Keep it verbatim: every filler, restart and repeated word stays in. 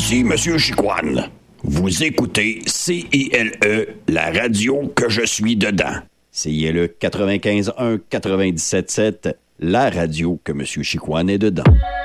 Ici Monsieur Chicoine. Vous écoutez C I L E, la radio que je suis dedans. C I L E quatre-vingt-quinze un quatre-vingt-dix-sept sept, la radio que Monsieur Chicoine est dedans.